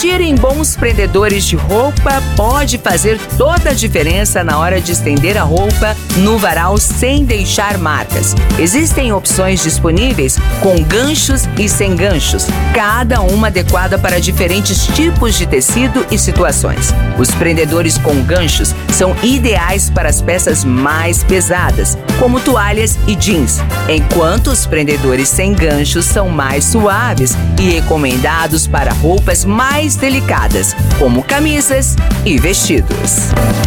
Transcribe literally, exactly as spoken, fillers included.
Investir em bons prendedores de roupa pode fazer toda a diferença na hora de estender a roupa no varal sem deixar marcas. Existem opções disponíveis com ganchos e sem ganchos, cada uma adequada para diferentes tipos de tecido e situações. Os prendedores com ganchos são ideais para as peças mais pesadas, como toalhas e jeans, enquanto os prendedores sem ganchos são mais suaves e recomendados para roupas mais delicadas, como camisas e vestidos.